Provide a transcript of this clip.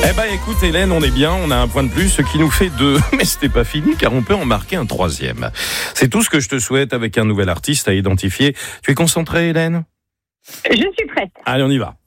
Eh ben écoute Hélène, on est bien, on a un point de plus, ce qui nous fait 2. Mais c'était pas fini car on peut en marquer un 3e. C'est tout ce que je te souhaite avec un nouvel artiste à identifier. Tu es concentrée Hélène ? Je suis prête. Allez, on y va.